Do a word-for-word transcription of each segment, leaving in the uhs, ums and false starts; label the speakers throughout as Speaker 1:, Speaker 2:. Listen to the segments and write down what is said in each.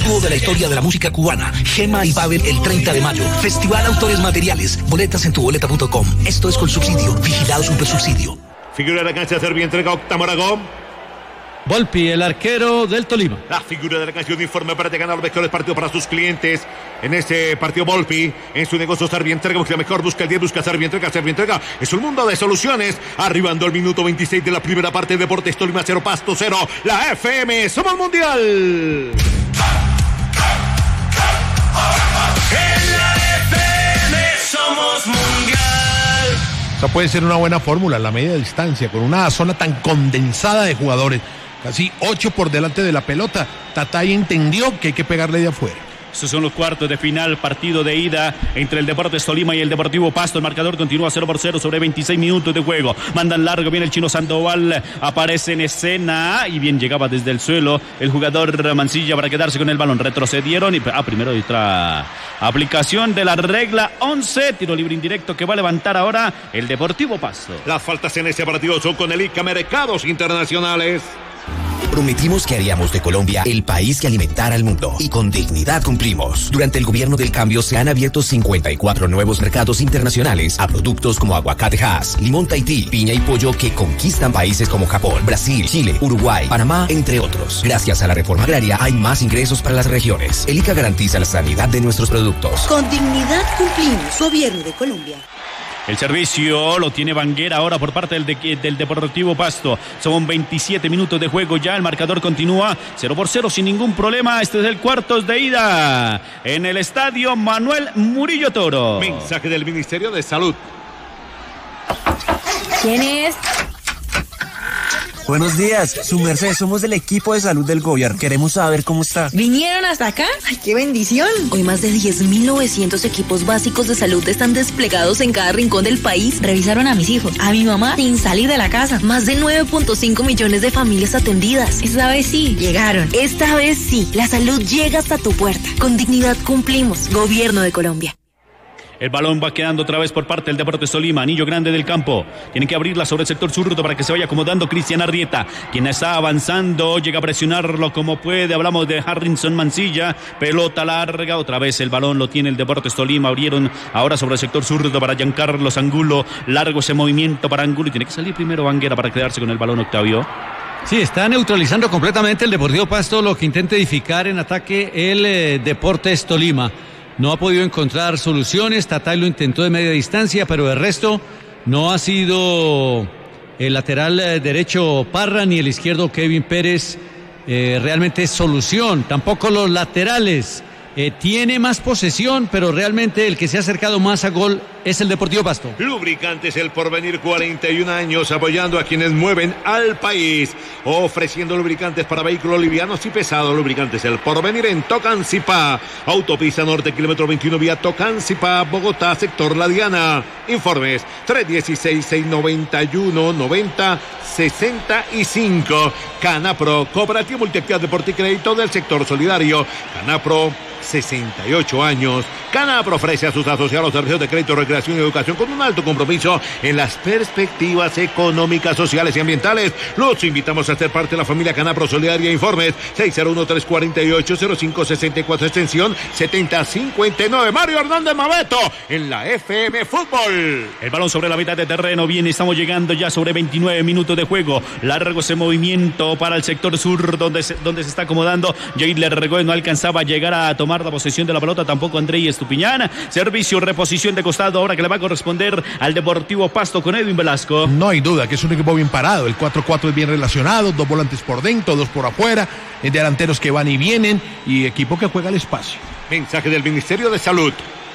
Speaker 1: dúo de la historia de la música cubana, Gema y Babel, el treinta de mayo. Festival Autores Materiales. Boletas en tu boleta punto com. Esto es con subsidio. Vigilado Supersubsidio.
Speaker 2: Figura de la cancha, Serbia entrega Octa Moragón.
Speaker 3: Volpi, el arquero del Tolima.
Speaker 2: La figura de la canción informe para ganar los mejores partidos para sus clientes. En este partido Volpi, en su negocio Serbia entrega, busca mejor, busca el diez, busca Serbia entrega, Serbia entrega. Es un mundo de soluciones. Arribando el minuto veintiséis de la primera parte, Deportes Tolima cero, Pasto cero. La F M, somos mundial.
Speaker 4: En la F M somos mundial.
Speaker 5: Esa puede ser una buena fórmula, la media distancia, con una zona tan condensada de jugadores. Casi ocho por delante de la pelota. Tatay entendió que hay que pegarle de afuera.
Speaker 6: Estos son los cuartos de final, partido de ida entre el Deportes Tolima y el Deportivo Pasto. El marcador continúa cero por cero sobre veintiséis minutos de juego. Mandan largo, viene el chino Sandoval, aparece en escena y bien llegaba desde el suelo el jugador Mancilla para quedarse con el balón. Retrocedieron y ah, primero otra aplicación de la regla once, tiro libre indirecto que va a levantar ahora el Deportivo Pasto.
Speaker 2: Las faltas en ese partido son con el I C A Mercados Internacionales.
Speaker 7: Prometimos que haríamos de Colombia el país que alimentara al mundo y con dignidad cumplimos. Durante el gobierno del cambio se han abierto cincuenta y cuatro nuevos mercados internacionales a productos como aguacate Hass, limón Tahití, piña y pollo que conquistan países como Japón, Brasil, Chile, Uruguay, Panamá, entre otros. Gracias a la reforma agraria hay más ingresos para las regiones. El I C A garantiza la sanidad de nuestros productos.
Speaker 8: Con dignidad cumplimos. Gobierno de Colombia.
Speaker 6: El servicio lo tiene Banguera ahora por parte del, de, del Deportivo Pasto. Son veintisiete minutos de juego ya. El marcador continúa cero por cero sin ningún problema. Este es el cuartos de ida en el estadio Manuel Murillo Toro.
Speaker 2: Mensaje del Ministerio de Salud.
Speaker 9: ¿Quién es?
Speaker 10: Buenos días, su merced, somos del equipo de salud del gobierno. Queremos saber cómo está.
Speaker 9: ¿Vinieron hasta acá? ¡Ay, qué bendición!
Speaker 8: Hoy más de diez mil novecientos equipos básicos de salud están desplegados en cada rincón del país.
Speaker 9: Revisaron a mis hijos, a mi mamá, sin salir de la casa.
Speaker 8: Más de nueve punto cinco millones de familias atendidas.
Speaker 9: Esta vez sí, llegaron.
Speaker 8: Esta vez sí, la salud llega hasta tu puerta. Con dignidad cumplimos. Gobierno de Colombia.
Speaker 6: El balón va quedando otra vez por parte del Deportes Tolima, anillo grande del campo. Tienen que abrirla sobre el sector zurdo para que se vaya acomodando Cristian Arrieta, quien está avanzando, llega a presionarlo como puede. Hablamos de Harrison Mancilla, pelota larga, otra vez el balón lo tiene el Deportes Tolima. Abrieron ahora sobre el sector zurdo para Giancarlo Angulo, largo ese movimiento para Angulo y tiene que salir primero Banguera para quedarse con el balón, Octavio.
Speaker 3: Sí, está neutralizando completamente el Deportivo Pasto lo que intenta edificar en ataque el eh, Deportes Tolima. No ha podido encontrar soluciones. Tatay lo intentó de media distancia, pero el resto no ha sido el lateral derecho Parra ni el izquierdo Kevin Pérez eh, realmente solución. Tampoco los laterales. Eh, tiene más posesión, pero realmente el que se ha acercado más a gol es el Deportivo Pasto.
Speaker 2: Lubricantes El Porvenir, cuarenta y un años, apoyando a quienes mueven al país, ofreciendo lubricantes para vehículos livianos y pesados. Lubricantes El Porvenir en Tocancipá, autopista norte, kilómetro veintiuno, vía Tocancipá, Bogotá, sector La Diana. Informes tres uno seis, seis nueve uno, nueve cero seis cinco. Canapro, Cooperativa Multiactividad Deporte y Crédito del sector solidario. Canapro, sesenta y ocho años. Canapro ofrece a sus asociados servicios de crédito, recreación y educación con un alto compromiso en las perspectivas económicas, sociales y ambientales. Los invitamos a ser parte de la familia Canapro Solidaria. Informes seis cero uno, tres cuatro ocho, cero cinco seis cuatro, extensión setenta cincuenta y nueve. Mario Hernández Mabeto en la F M Fútbol.
Speaker 6: El balón sobre la mitad de terreno. Bien, estamos llegando ya sobre veintinueve minutos de juego. Largo ese movimiento para el sector sur donde se, donde se está acomodando. Jailer Regóez no alcanzaba a llegar a tomar la posesión de la pelota, tampoco Andrei Estupiñán. Servicio, reposición de costado ahora que le va a corresponder al Deportivo Pasto con Edwin Velasco.
Speaker 5: No hay duda que es un equipo bien parado. El cuatro cuatro es bien relacionado, dos volantes por dentro, dos por afuera, delanteros que van y vienen y equipo que juega al espacio.
Speaker 2: Mensaje del Ministerio de Salud.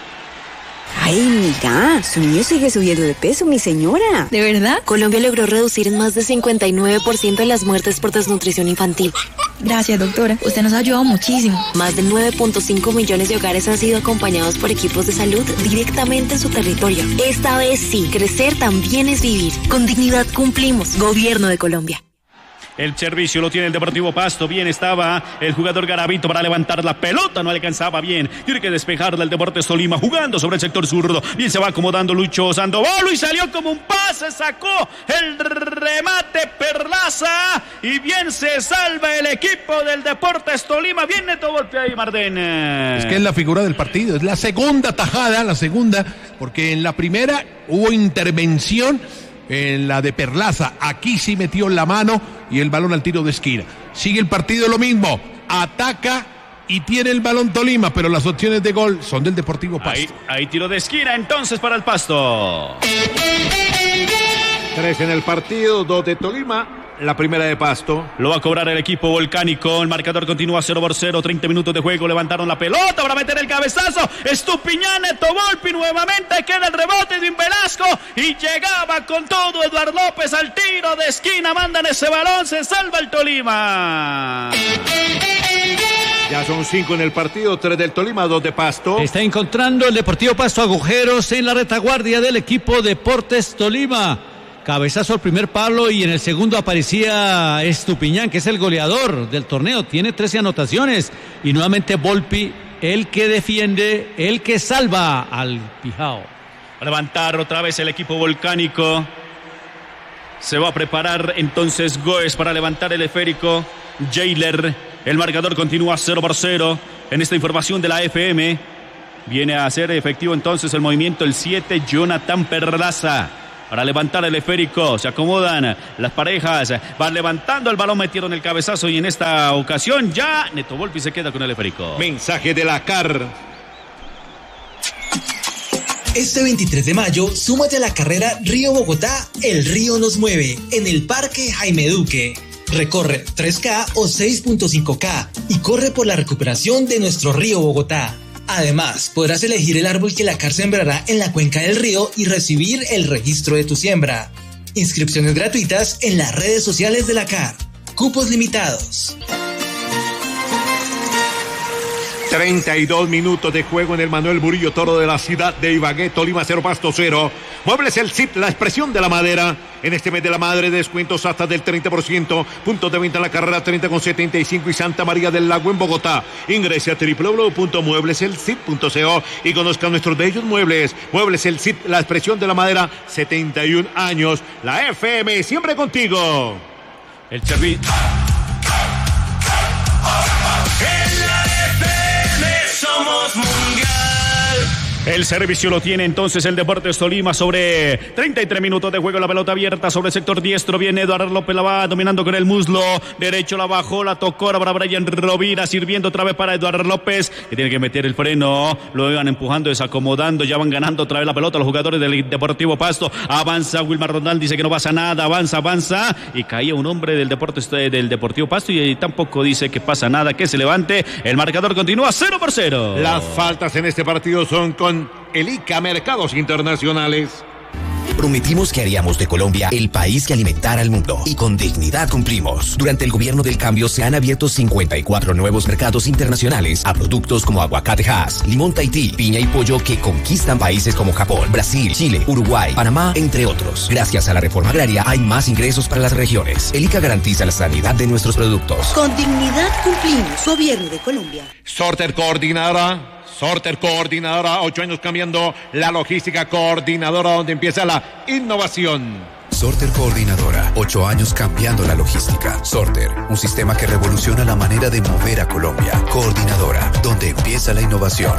Speaker 8: Ay, mira, su niño sigue subiendo de peso, mi señora.
Speaker 9: ¿De verdad?
Speaker 8: Colombia logró reducir en más de cincuenta y nueve por ciento las muertes por desnutrición infantil.
Speaker 9: Gracias, doctora. Usted nos ha ayudado muchísimo.
Speaker 8: Más de nueve punto cinco millones de hogares han sido acompañados por equipos de salud directamente en su territorio. Esta vez sí, crecer también es vivir. Con dignidad cumplimos. Gobierno de Colombia.
Speaker 6: El servicio lo tiene el Deportivo Pasto. Bien estaba el jugador Garavito para levantar la pelota. No alcanzaba bien. Tiene que despejarla el Deportes Tolima jugando sobre el sector zurdo. Bien se va acomodando Lucho Sandoval y salió como un pase. Sacó el remate Perlaza. Y bien se salva el equipo del Deportes Tolima. Bien Neto golpe ahí Marden.
Speaker 5: Es que es la figura del partido. Es la segunda tajada, la segunda. Porque en la primera hubo intervención. En la de Perlaza, aquí sí metió la mano y el balón al tiro de esquina. Sigue el partido lo mismo, ataca y tiene el balón Tolima, pero las opciones de gol son del Deportivo Pasto.
Speaker 6: Ahí, ahí tiro de esquina entonces para el Pasto.
Speaker 2: Tres en el partido, dos de Tolima. La primera de Pasto.
Speaker 6: Lo va a cobrar el equipo volcánico. El marcador continúa cero por cero. treinta minutos de juego. Levantaron la pelota para meter el cabezazo. Estupiñán, Neto Volpi. Nuevamente queda el rebote de un Velasco. Y llegaba con todo Eduardo López al tiro de esquina. Mandan ese balón. Se salva el Tolima.
Speaker 2: Ya son cinco en el partido. Tres del Tolima, dos de Pasto.
Speaker 3: Está encontrando el Deportivo Pasto agujeros en la retaguardia del equipo Deportes Tolima. Cabezazo al primer palo y en el segundo aparecía Estupiñán, que es el goleador del torneo. Tiene trece anotaciones. Y nuevamente Volpi, el que defiende, el que salva al Pijao.
Speaker 6: A levantar otra vez el equipo volcánico. Se va a preparar entonces Goes para levantar el esférico. Jailer. El marcador continúa cero por cero. En esta información de la F M. Viene a hacer efectivo entonces el movimiento el siete, Jonathan Perlaza. Para levantar el esférico, se acomodan las parejas, van levantando el balón, metieron el cabezazo y en esta ocasión ya Neto Volpi se queda con el esférico.
Speaker 2: Mensaje de la C A R.
Speaker 1: Este veintitrés de mayo, súmate a la carrera Río Bogotá, el río nos mueve, en el Parque Jaime Duque. Recorre tres K o seis punto cinco K y corre por la recuperación de nuestro río Bogotá. Además, podrás elegir el árbol que la C A R sembrará en la cuenca del río y recibir el registro de tu siembra. Inscripciones gratuitas en las redes sociales de la C A R. Cupos limitados.
Speaker 2: treinta y dos minutos de juego en el Manuel Murillo Toro de la ciudad de Ibagué. Tolima cero, Pasto cero. Muebles El Cid, la expresión de la madera. En este mes de la madre, descuentos hasta del treinta por ciento. Puntos de venta en la carrera treinta con setenta y cinco y Santa María del Lago en Bogotá. Ingrese a doble u doble u doble u punto muebles el cid punto co y conozca nuestros bellos muebles. Muebles El Cid, la expresión de la madera. setenta y un años. La F M, siempre contigo.
Speaker 6: El Cherry.
Speaker 4: Somos mundial.
Speaker 6: El servicio lo tiene entonces el Deportes Tolima sobre treinta y tres minutos de juego. La pelota abierta sobre el sector diestro. Viene Eduardo López, la va dominando con el muslo derecho, la bajó, la tocó ahora para Brian Rovira, sirviendo otra vez para Eduardo López, que tiene que meter el freno. Lo iban empujando, desacomodando, ya van ganando otra vez la pelota los jugadores del Deportivo Pasto. Avanza Wilmar Rondal, dice que no pasa nada, avanza, avanza, y caía un hombre del Deportes del Deportivo Pasto y tampoco dice que pasa nada, que se levante. El marcador continúa cero por cero.
Speaker 2: Las faltas en este partido son con el I C A Mercados Internacionales.
Speaker 7: Prometimos que haríamos de Colombia el país que alimentara al mundo y con dignidad cumplimos. Durante el gobierno del cambio se han abierto cincuenta y cuatro nuevos mercados internacionales a productos como aguacate Hass, limón Tahití, piña y pollo que conquistan países como Japón, Brasil, Chile, Uruguay, Panamá, entre otros. Gracias a la reforma agraria hay más ingresos para las regiones. El I C A garantiza la sanidad de nuestros productos.
Speaker 11: Con dignidad cumplimos. Gobierno de Colombia.
Speaker 2: Sorter Coordinadora. Sorter Coordinadora, ocho años cambiando la logística. Coordinadora, donde empieza la innovación.
Speaker 12: Sorter Coordinadora, ocho años cambiando la logística. Sorter, un sistema que revoluciona la manera de mover a Colombia. Coordinadora, donde empieza la innovación.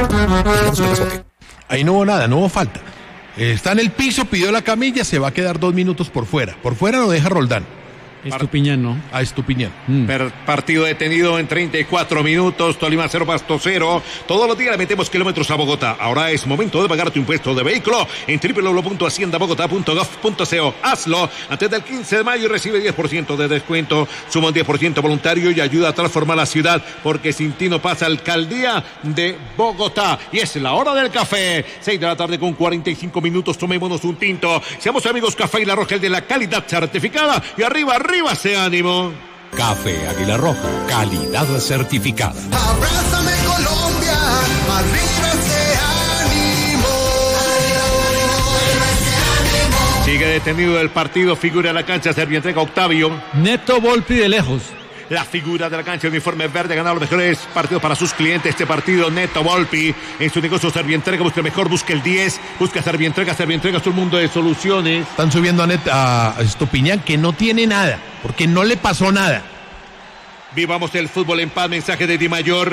Speaker 5: Ahí no hubo nada, no hubo falta. Está en el piso, pidió la camilla, se va a quedar dos minutos por fuera. Por fuera lo deja Roldán.
Speaker 3: Estupiñán, ¿no?
Speaker 5: A Estupiñán.
Speaker 2: Mm. Partido detenido en treinta y cuatro minutos. Tolima cero, Pasto cero. Todos los días le metemos kilómetros a Bogotá. Ahora es momento de pagar tu impuesto de vehículo en doble u doble u doble u punto hacienda bogotá punto gov punto co. Hazlo antes del quince de mayo y recibe diez por ciento de descuento. Suma un diez por ciento voluntario y ayuda a transformar la ciudad, porque sin ti no pasa alcaldía de Bogotá. Y es la hora del café. seis de la tarde con cuarenta y cinco minutos. Tomémonos un tinto. Seamos amigos Café Águila Roja, el de la calidad certificada. Y arriba, arriba. Arriba ese ánimo.
Speaker 13: Café Águila Roja, calidad certificada.
Speaker 14: Abrázame Colombia, arriba ese ánimo.
Speaker 2: Sigue Sigue detenido el partido, figura en la cancha, Servientrega Octavio.
Speaker 3: Neto Volpi de lejos.
Speaker 2: La figura de la cancha, uniforme verde, ha ganado los mejores partidos para sus clientes. Este partido, Neto Volpi, en su negocio Servientrega, busca el mejor, busca el diez, busca Servientrega, Servientrega, es un mundo de soluciones.
Speaker 5: Están subiendo a, Net, a Estupiñán, que no tiene nada, porque no le pasó nada.
Speaker 2: Vivamos el fútbol en paz, mensaje de Di Mayor.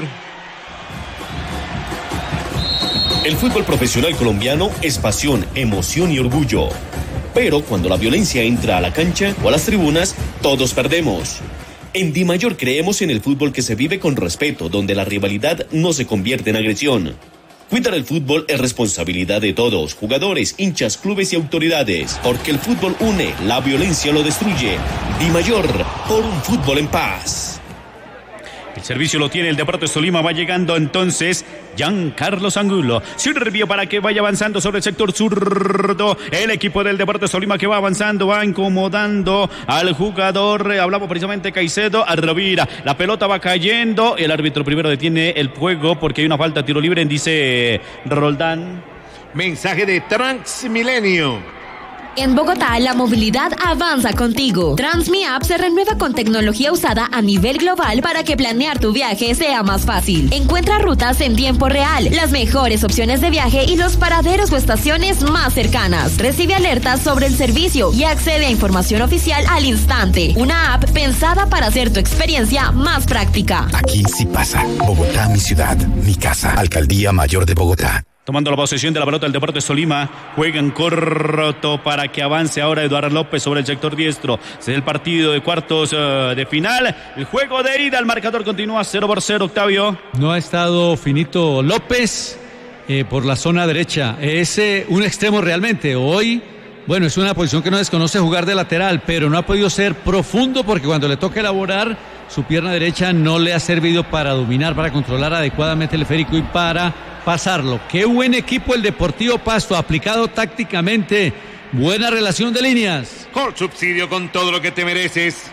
Speaker 15: El fútbol profesional colombiano es pasión, emoción y orgullo. Pero cuando la violencia entra a la cancha o a las tribunas, todos perdemos. En Di Mayor creemos en el fútbol que se vive con respeto, donde la rivalidad no se convierte en agresión. Cuidar el fútbol es responsabilidad de todos, jugadores, hinchas, clubes y autoridades, porque el fútbol une, la violencia lo destruye. Di Mayor, por un fútbol en paz.
Speaker 6: El servicio lo tiene el Deportes Tolima, va llegando entonces Giancarlos Angulo. Sirvió para que vaya avanzando sobre el sector zurdo. El equipo del Deportes Tolima que va avanzando, va incomodando al jugador. Hablamos precisamente de Caicedo, a Rovira. La pelota va cayendo. El árbitro primero detiene el juego porque hay una falta, tiro libre, dice Roldán.
Speaker 2: Mensaje de Transmilenio.
Speaker 16: En Bogotá, la movilidad avanza contigo. TransmiApp se renueva con tecnología usada a nivel global para que planear tu viaje sea más fácil. Encuentra rutas en tiempo real, las mejores opciones de viaje y los paraderos o estaciones más cercanas. Recibe alertas sobre el servicio y accede a información oficial al instante. Una app pensada para hacer tu experiencia más práctica.
Speaker 17: Aquí sí pasa. Bogotá, mi ciudad, mi casa. Alcaldía Mayor de Bogotá.
Speaker 6: Tomando la posesión de la pelota el Deportes Tolima, juega en corto para que avance ahora Eduardo López sobre el sector diestro. Es el partido de cuartos uh, de final. El juego de ida, el marcador continúa cero por cero, Octavio.
Speaker 3: No ha estado finito López eh, por la zona derecha. Es eh, un extremo realmente. Hoy, bueno, es una posición que no desconoce jugar de lateral, pero no ha podido ser profundo porque cuando le toca elaborar, su pierna derecha no le ha servido para dominar, para controlar adecuadamente el esférico y para pasarlo. Qué buen equipo el Deportivo Pasto, aplicado tácticamente. Buena relación de líneas.
Speaker 2: Colsubsidio, con todo lo que te mereces.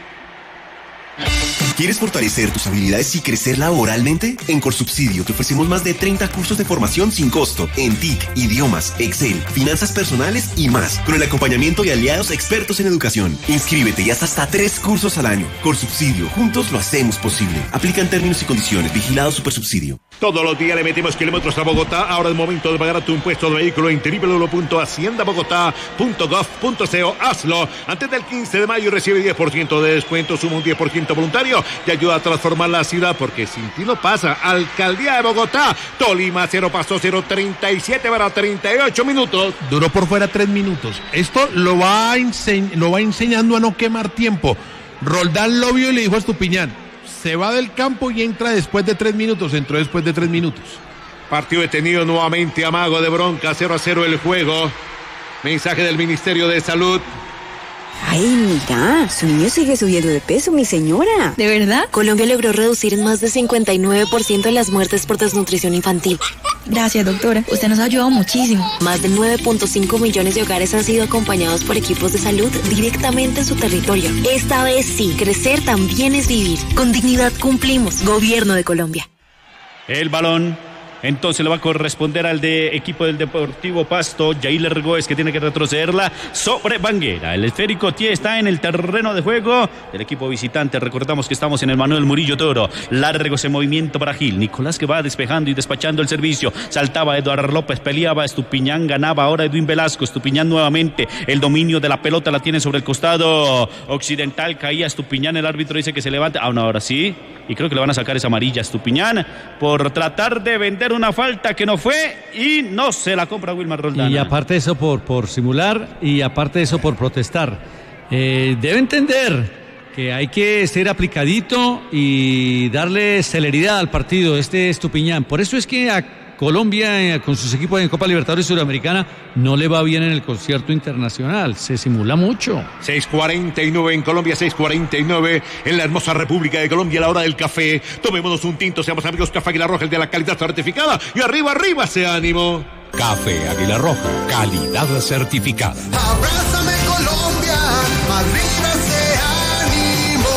Speaker 18: ¿Quieres fortalecer tus habilidades y crecer laboralmente? En Colsubsidio te ofrecemos más de treinta cursos de formación sin costo en T I C, idiomas, Excel, finanzas personales y más, con el acompañamiento de aliados expertos en educación. Inscríbete y haz hasta tres cursos al año. Colsubsidio, juntos lo hacemos posible. Aplican términos y condiciones. Vigilado Supersubsidio.
Speaker 2: Todos los días le metemos kilómetros a Bogotá. Ahora es momento de pagar tu impuesto de vehículo en doble u doble u doble u punto hacienda bogotá punto gov punto co. Hazlo antes del quince de mayo y recibe diez por ciento de descuento. Suma un diez por ciento voluntario y ayuda a transformar la ciudad, porque sin ti no pasa. Alcaldía de Bogotá. Tolima cero pasó cero treinta y siete para treinta y ocho minutos.
Speaker 5: Duró por fuera tres minutos. Esto lo va, ense- lo va enseñando a no quemar tiempo. Roldán lo vio y le dijo a Estupiñán: se va del campo y entra después de tres minutos. Entró después de tres minutos.
Speaker 2: Partido detenido nuevamente, Amago de Bronca, cero a cero el juego. Mensaje del Ministerio de Salud.
Speaker 11: Ay, mira, su niño sigue subiendo de peso, mi señora.
Speaker 8: ¿De verdad? Colombia logró reducir en más de cincuenta y nueve por ciento las muertes por desnutrición infantil.
Speaker 9: Gracias, doctora. Usted nos ha ayudado muchísimo.
Speaker 8: Más de nueve punto cinco millones de hogares han sido acompañados por equipos de salud directamente en su territorio. Esta vez sí, crecer también es vivir. Con dignidad cumplimos. Gobierno de Colombia.
Speaker 6: El balón entonces le va a corresponder al de equipo del Deportivo Pasto, Jailer Goes, que tiene que retrocederla sobre Banguera. El esférico Tie está en el terreno de juego del equipo visitante. Recordamos que estamos en el Manuel Murillo Toro. Largo ese movimiento para Gil. Nicolás que va despejando y despachando el servicio. Saltaba Eduardo López, peleaba Estupiñán, ganaba ahora Edwin Velasco. Estupiñán nuevamente. El dominio de la pelota la tiene sobre el costado occidental. Caía Estupiñán, el árbitro dice que se levanta. Ah, no, ahora sí. Y creo que le van a sacar esa amarilla a Estupiñán por tratar de vender una falta que no fue y no se la compra Wilmar Roldán.
Speaker 3: Y aparte de eso por, por simular y aparte de eso por protestar. Eh, debe entender que hay que ser aplicadito y darle celeridad al partido, este Estupiñán. Por eso es que a Colombia, eh, con sus equipos en Copa Libertadores Sudamericana, no le va bien en el concierto internacional. Se simula mucho.
Speaker 2: seis cuarenta y nueve en Colombia, seis cuarenta y nueve en la hermosa República de Colombia, a la hora del café. Tomémonos un tinto, seamos amigos. Café Águila Roja, el de la calidad certificada. Y arriba, arriba, ese ánimo.
Speaker 13: Café Águila Roja, calidad certificada.
Speaker 14: Abrázame Colombia, arriba ese ánimo.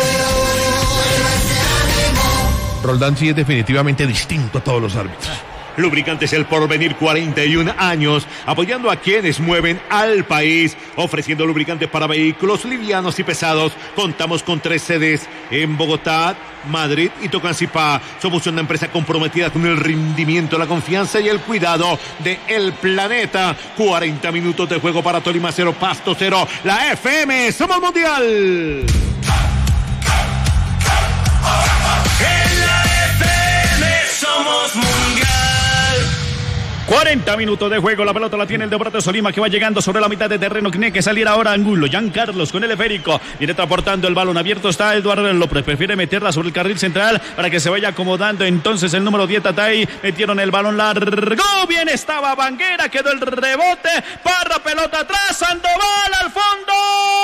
Speaker 5: Roldán sí es definitivamente distinto a todos los árbitros.
Speaker 2: Lubricantes El Porvenir, cuarenta y un años, apoyando a quienes mueven al país, ofreciendo lubricantes para vehículos livianos y pesados. Contamos con tres sedes en Bogotá, Madrid y Tocancipá. Somos una empresa comprometida con el rendimiento, la confianza y el cuidado de el planeta. cuarenta minutos de juego para Tolima cero, Pasto cero. La F M, somos mundial.
Speaker 4: En la F M somos mundial.
Speaker 6: cuarenta minutos de juego, la pelota la tiene el Deportes Tolima, que va llegando sobre la mitad de terreno. Tiene que salir ahora Angulo. Giancarlos con el esférico, viene transportando el balón abierto. Está Eduardo López, prefiere meterla sobre el carril central para que se vaya acomodando. Entonces el número diez, Tatay, metieron el balón largo. Bien estaba Banguera, quedó el rebote. Parra, pelota atrás, Sandoval al fondo.